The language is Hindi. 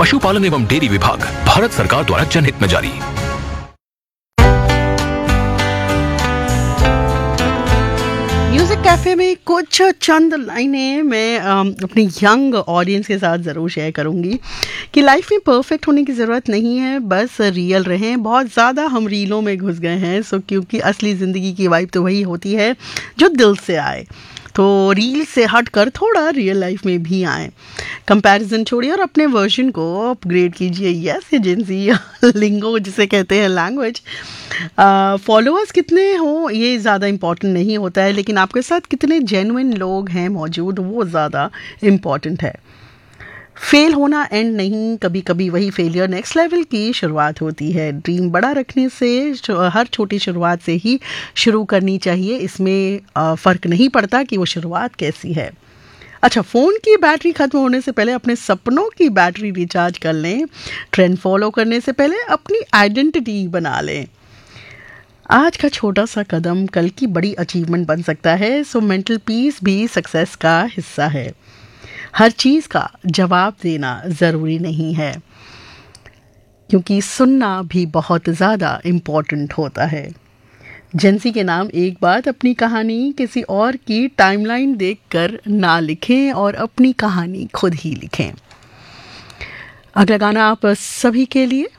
पशुपालन एवं डेयरी विभाग, भारत सरकार द्वारा जनहित में जारी। म्यूजिक कैफे में कुछ चंद लाइनें मैं अपनी यंग ऑडियंस के साथ ज़रूर शेयर करूंगी कि लाइफ में परफेक्ट होने की ज़रूरत नहीं है, बस रियल रहें। बहुत ज़्यादा हम रीलों में घुस गए हैं, क्योंकि असली ज़िंदगी की वाइब तो वही होती है जो दिल से आए। तो रील से हट कर थोड़ा रियल लाइफ में भी आए, कंपैरिजन छोड़िए और अपने वर्जन को अपग्रेड कीजिए। यस, ये जिनसी लिंगो जिसे कहते हैं लैंग्वेज, फॉलोअर्स कितने हों ये ज़्यादा इम्पॉर्टेंट नहीं होता है, लेकिन आपके साथ कितने जेन्युइन लोग हैं मौजूद वो ज़्यादा इम्पॉर्टेंट है। फेल होना एंड नहीं, कभी कभी वही फेलियर नेक्स्ट लेवल की शुरुआत होती है। ड्रीम बड़ा रखने से हर छोटी शुरुआत से ही शुरू करनी चाहिए, इसमें फ़र्क नहीं पड़ता कि वो शुरुआत कैसी है। अच्छा, फ़ोन की बैटरी ख़त्म होने से पहले अपने सपनों की बैटरी रिचार्ज कर लें। ट्रेंड फॉलो करने से पहले अपनी आइडेंटिटी बना लें। आज का छोटा सा कदम कल की बड़ी अचीवमेंट बन सकता है। सो मेंटल पीस भी सक्सेस का हिस्सा है। हर चीज़ का जवाब देना ज़रूरी नहीं है, क्योंकि सुनना भी बहुत ज़्यादा इम्पॉर्टेंट होता है। जेंसी के नाम एक बात, अपनी कहानी किसी और की टाइमलाइन देखकर ना लिखें और अपनी कहानी खुद ही लिखें। अगला गाना आप सभी के लिए